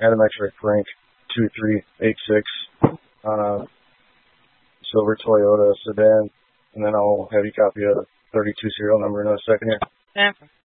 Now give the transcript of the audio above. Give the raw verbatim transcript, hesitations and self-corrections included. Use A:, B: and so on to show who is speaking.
A: Adam X-Ray Frank two three eight six on a silver Toyota sedan, and then I'll have you copy a thirty-two serial number in a second here.
B: Stanford.